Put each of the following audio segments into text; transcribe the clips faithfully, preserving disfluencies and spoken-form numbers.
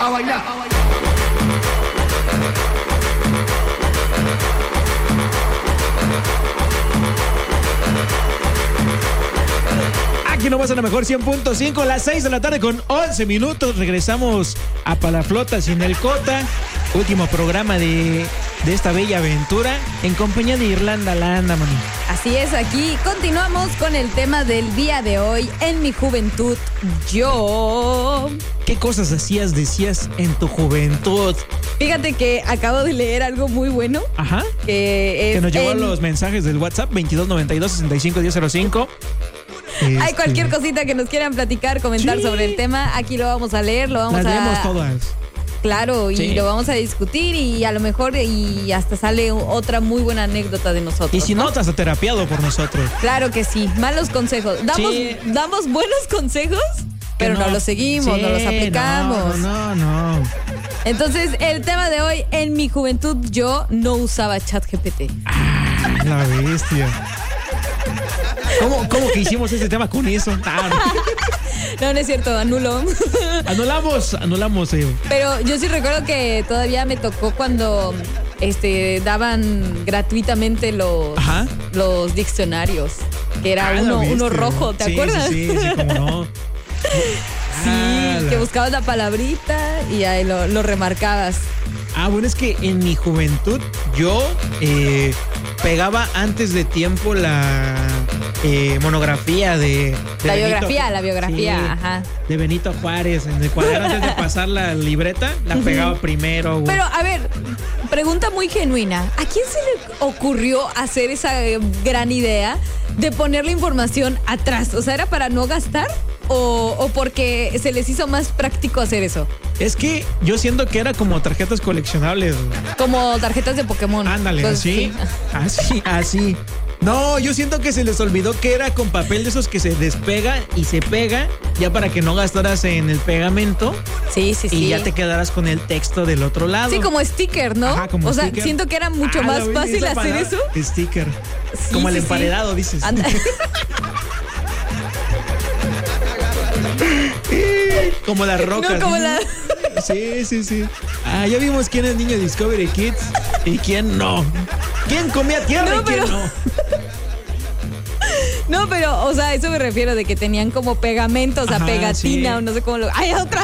a bailar. Aquí nomás a la mejor cien punto cinco, las seis de la tarde con once minutos. Regresamos a Palaflota sin el Cota. Último programa de, de esta bella aventura en compañía de Irlanda Landa, mami. Así es, aquí continuamos con el tema del día de hoy. En mi juventud, yo... ¿Qué cosas hacías, decías en tu juventud? Fíjate que acabo de leer algo muy bueno. Ajá. Que, es que nos llegó en... los mensajes del WhatsApp veintidós noventa y dos sesenta y cinco diez cero cinco. Hay Este... cualquier cosita que nos quieran platicar, comentar sí. sobre el tema. Aquí lo vamos a leer, lo vamos Las a... leemos todas. Claro, y sí. lo vamos a discutir y a lo mejor y hasta sale otra muy buena anécdota de nosotros. Y si no, ¿no? estás terapiado por nosotros. Claro que sí, malos consejos. Damos, sí. damos buenos consejos, pero no, no los seguimos, sí, no los aplicamos. No, no, no. Entonces, el tema de hoy, en mi juventud yo no usaba ChatGPT. Ah, la bestia. ¿Cómo, ¿Cómo que hicimos ese tema con eso? Ah, no. No, no es cierto, anulo. Anulamos, anulamos. Eh. Pero yo sí recuerdo que todavía me tocó cuando este daban gratuitamente los, los diccionarios, que era ah, uno, uno rojo, ¿te sí, acuerdas? Sí, sí, sí, cómo no. Sí, ah, que buscabas la palabrita y ahí lo, lo remarcabas. Ah, bueno, es que en mi juventud yo eh, pegaba antes de tiempo la eh, monografía de, de La Benito, biografía, la biografía, sí, ajá. De Benito Juárez. En el cuaderno antes de pasar la libreta, la pegaba uh-huh. primero. Güey. Pero, a ver, pregunta muy genuina. ¿A quién se le ocurrió hacer esa gran idea de poner la información atrás? O sea, ¿era para no gastar? O, ¿O porque se les hizo más práctico hacer eso? Es que yo siento que era como tarjetas coleccionables. Como tarjetas de Pokémon. Ándale, pues, así, sí. así, así. No, yo siento que se les olvidó que era con papel de esos que se despega y se pega, ya para que no gastaras en el pegamento. Sí, sí, sí. Y ya te quedaras con el texto del otro lado. Sí, como sticker, ¿no? Ajá, como o sticker. sea, siento que era mucho ah, más fácil hacer palabra, eso. Sticker. Sí, como sí, el emparedado, sí. dices. Como las rocas. No, como la... Sí, sí, sí. Ah, ya vimos quién es niño Discovery Kids y quién no. ¿Quién comía tierra no, y quién pero... no? No, pero, o sea, a eso me refiero de que tenían como pegamentos, a pegatina sí. o no sé cómo lo... ¡Ay, otra!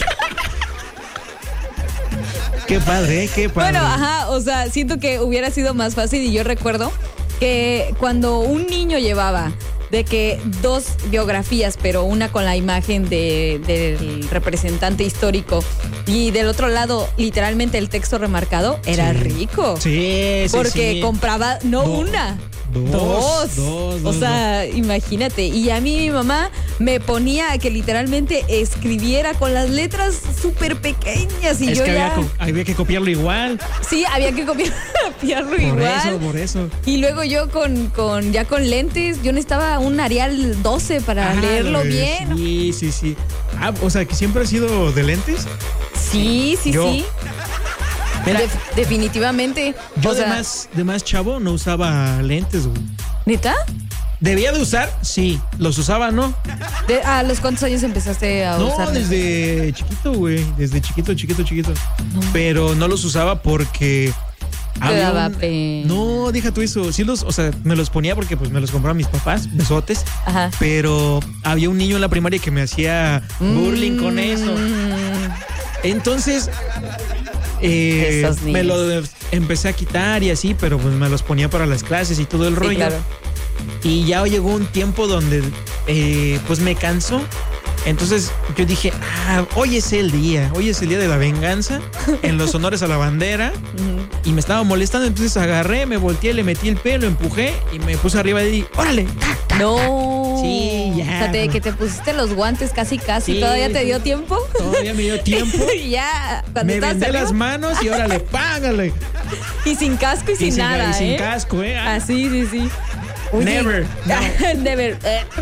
Qué padre, ¿eh? Qué padre. Bueno, ajá, o sea, siento que hubiera sido más fácil y yo recuerdo que cuando un niño llevaba de que dos biografías, pero una con la imagen de, del representante histórico y del otro lado literalmente el texto remarcado, era sí. rico. Sí, sí, Porque sí. compraba no Do, una, dos, dos. dos, dos. O sea, dos. Imagínate. Y a mí mi mamá me ponía a que literalmente escribiera con las letras súper pequeñas y es yo que ya... había, había que copiarlo igual. Sí, había que copiar, copiarlo por igual. Por eso, por eso. Y luego yo con, con ya con lentes, yo necesitaba un Arial doce para ah, leerlo bien. Sí, sí, sí. Ah, o sea, que siempre has sido de lentes. Sí, sí, yo, sí. Mira, de, definitivamente. Yo o de, sea, más, de más chavo no usaba lentes, güey. ¿Neta? ¿Debía de usar? Sí. ¿Los usaba, no? De, ¿A los cuántos años empezaste a no, usar? No, desde chiquito, güey. Desde chiquito, chiquito, chiquito. No. Pero no los usaba porque... Te daba un... pena. No, deja tú eso. Sí los, o sea, me los ponía porque pues me los compraban mis papás, besotes. Ajá. Pero había un niño en la primaria que me hacía bullying mm. con eso. Entonces... Eh, me lo empecé a quitar y así, pero pues me los ponía para las clases y todo el sí, rollo. Claro. Y ya llegó un tiempo donde eh, pues me cansó. Entonces yo dije, ah, hoy es el día, hoy es el día de la venganza en los honores a la bandera. Uh-huh. Y me estaba molestando, entonces agarré, me volteé, le metí el pelo, empujé y me puse arriba y órale. Ta, ta, no. Sí, ya. O sea, te, que te pusiste los guantes casi, casi. Sí, ¿todavía te dio tiempo? Todavía me dio tiempo. Ya. Me vendé arriba las manos y órale, págale. Y sin casco y, y sin, sin nada, Y sin ¿eh? casco, ¿eh? Así, sí, sí. Oye, Never. No. Never.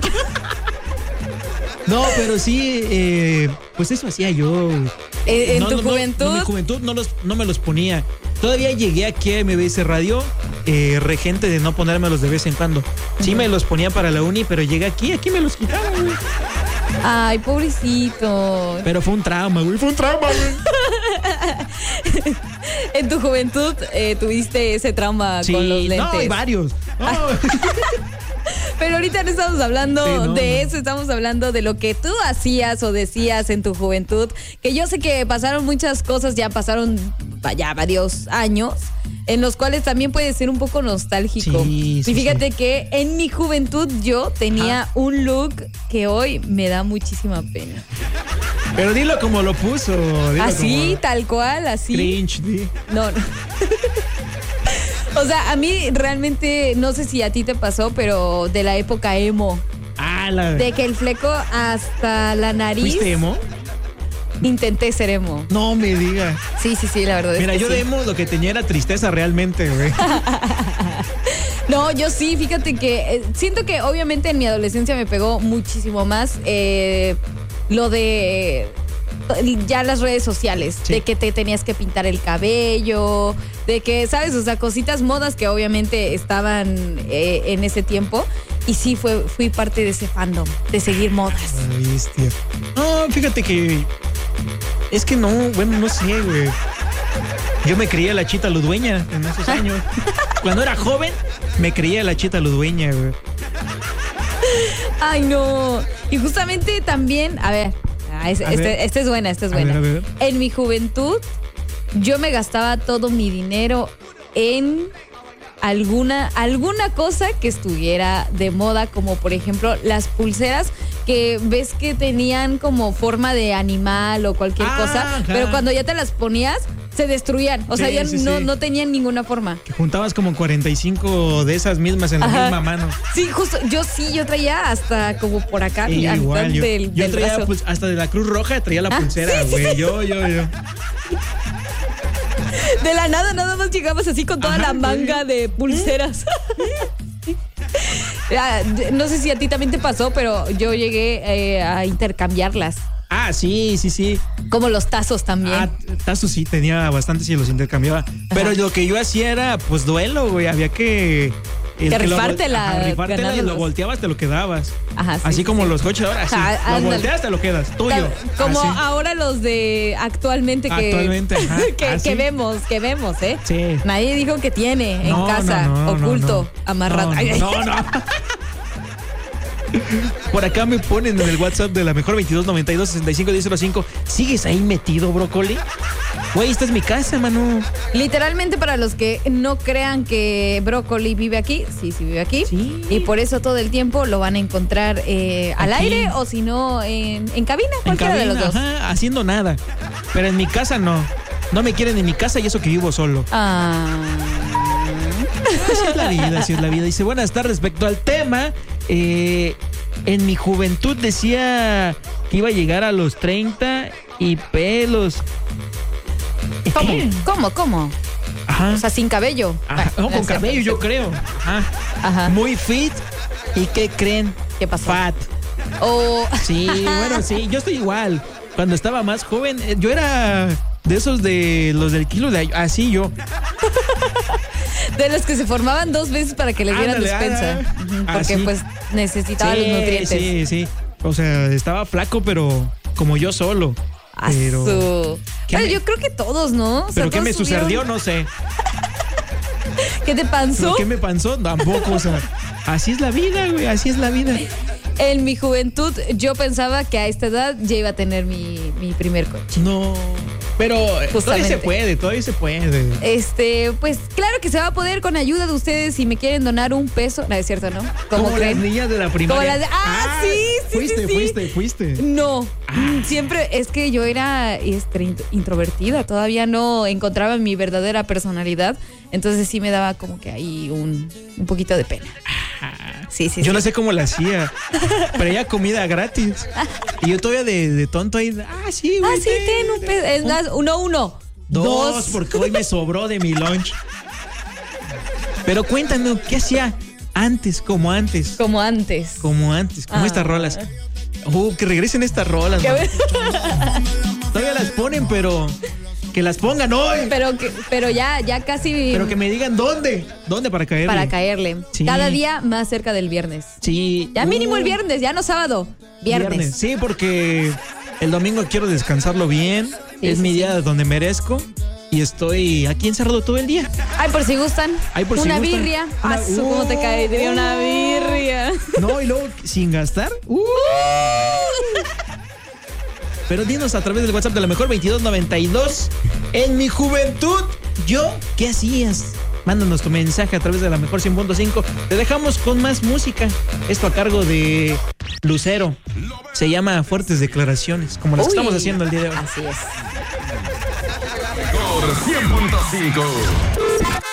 No, pero sí, eh, pues eso hacía yo. ¿En, en no, tu no, juventud? No, en mi juventud no, los, no me los ponía. Todavía llegué aquí a M B S Radio, eh, regente de no ponérmelos de vez en cuando. Sí, uh-huh. me los ponía para la uni, pero llegué aquí, aquí me los quitaba, güey. Ay, pobrecito. Pero fue un trauma, güey. Fue un trauma, güey. En tu juventud eh, tuviste ese trauma sí, con los lentes. No, hay varios. No. Pero ahorita no estamos hablando sí, no, de no. eso, estamos hablando de lo que tú hacías o decías en tu juventud, que yo sé que pasaron muchas cosas, ya pasaron ya varios años, en los cuales también puede ser un poco nostálgico. Sí, sí, y fíjate sí. que en mi juventud yo tenía ah. un look que hoy me da muchísima pena. Pero dilo como lo puso. Dilo así, como... tal cual, así. Cringe, di. No, no. O sea, a mí realmente, no sé si a ti te pasó, pero de la época emo. Ah, la... De que el fleco hasta la nariz. ¿Fuiste emo? Intenté ser emo. No me digas. Sí, sí, sí, la verdad Mira, es que yo sí. de emo lo que tenía era tristeza realmente, güey. No, yo sí, fíjate que eh, siento que obviamente en mi adolescencia me pegó muchísimo más eh, lo de... ya las redes sociales, sí. de que te tenías que pintar el cabello, de que, ¿sabes? O sea, cositas modas que obviamente estaban eh, en ese tiempo. Y sí, fue, fui parte de ese fandom, de seguir modas. Ay, hostia. No, fíjate que... Es que no, bueno, no sé, güey. Yo me creía la Chita Ludueña en esos años. Cuando era joven, me creía la Chita Ludueña, güey. Ay, no. Y justamente también, a ver... Ah, es, este, esta es buena, esta es buena. A ver, a ver. En mi juventud, yo me gastaba todo mi dinero en alguna, alguna cosa que estuviera de moda, como por ejemplo las pulseras que ves que tenían como forma de animal o cualquier ah, cosa, claro. Pero cuando ya te las ponías, se destruían. O sí, sea, ya sí, no, sí. no tenían ninguna forma. Que juntabas como cuarenta y cinco de esas mismas en la Ajá. misma mano. Sí, justo. Yo sí, yo traía hasta como por acá. Sí, igual, yo, del, yo del traía pues, hasta de la Cruz Roja, traía la ah, pulsera, güey. Sí, sí. Yo, yo, yo. De la nada, nada más llegabas así con toda Ajá, la manga sí. de pulseras. No sé si a ti también te pasó, pero yo llegué eh, a intercambiarlas. Ah, sí, sí, sí. Como los tazos también. Ah, tazos sí, tenía bastantes y los intercambiaba. Ajá. Pero lo que yo hacía era, pues, duelo, güey. Había que... Que rifártela. Ajá, rifártela y lo volteabas, te lo quedabas. Ajá, sí, así sí, como sí. los coches ahora, así. Ajá, lo volteas, te lo quedas, tuyo. Como así. Ahora los de actualmente que, actualmente, ajá, que, que vemos, que vemos, ¿eh? Sí. Nadie dijo que tiene no, en casa, no, no, oculto, no, no. amarrado. No, no, no. Por acá me ponen en el WhatsApp de la mejor veintidós noventa y dos sesenta y cinco diez cero cinco. ¿Sigues ahí metido, brócoli? Güey, esta es mi casa, Manu. Literalmente, para los que no crean que Brócoli vive aquí, sí, sí vive aquí. Sí. Y por eso todo el tiempo lo van a encontrar eh, al aire o si no en, en cabina, en cualquiera cabina, de los dos. Ajá, haciendo nada. Pero en mi casa no. No me quieren en mi casa y eso que vivo solo. Ah. Así es la vida, así es la vida. Dice, buenas tardes, respecto al tema, eh, en mi juventud decía que iba a llegar a los treinta y pelos. ¿Cómo? ¿Cómo? ¿Cómo? Ajá. O sea, sin cabello. Ajá. No, con cabello, yo creo. Ajá. Ajá. Muy fit. ¿Y qué creen? ¿Qué pasó? Fat. Oh. Sí, bueno, sí. Yo estoy igual. Cuando estaba más joven, yo era de esos de los del kilo de así yo. De los que se formaban dos veces para que les dieran Ándale, despensa. Uh-huh, porque así. pues necesitaba sí, los nutrientes. Sí, sí. O sea, estaba flaco, pero como yo solo. Pero, Pero me, yo creo que todos, ¿no? O sea, pero ¿qué me subieron... sucedió? No sé. ¿Qué te pasó? ¿Qué me pasó? Tampoco, o sea, así es la vida, güey, así es la vida. En mi juventud yo pensaba que a esta edad ya iba a tener mi, mi primer coche. No, pero Justamente. todavía se puede, todavía se puede. Este, pues claro que se va a poder con ayuda de ustedes si me quieren donar un peso. No, es cierto, ¿no? Como creen? las niñas de la primaria. Como las de... Ah, ah, sí, sí, fuiste, sí, sí. Fuiste, fuiste, fuiste. No, ah. siempre es que yo era este, introvertida, todavía no encontraba mi verdadera personalidad, entonces sí me daba como que ahí un, un poquito de pena. Sí, sí, yo sí. no sé cómo la hacía, pero ella comida gratis. Y yo todavía de, de tonto ahí, ah, sí, güey. Ah, sí, ten, ten un peso. Es más, uno, uno. Dos, Dos, porque hoy me sobró de mi lunch. Pero cuéntanos, ¿qué hacía antes, como antes? Como antes. Como antes, como ah. estas rolas. Uh, que regresen estas rolas. Todavía las ponen, pero Que las pongan hoy. Pero que, pero ya, ya casi. Pero que me digan dónde. ¿Dónde para caerle? Para caerle. Sí. Cada día más cerca del viernes. Sí. Ya mínimo Uh, el viernes, ya no sábado. Viernes. viernes. Sí, porque el domingo quiero descansarlo bien. Sí, es sí, mi sí. día donde merezco. Y estoy aquí encerrado todo el día. Ay, por si gustan. Ay, por si una gustan. birria. Una- Ah, su, ¿cómo te Uh, caería una birria? No, y luego sin gastar. Uh. Pero dinos a través del WhatsApp de la mejor veintidós noventa y dos. En mi juventud, ¿yo qué hacías? Mándanos tu mensaje a través de la mejor cien punto cinco. Te dejamos con más música. Esto a cargo de Lucero. Se llama Fuertes Declaraciones, como las que Uy, estamos haciendo el día de hoy. Así es. Por cien punto cinco.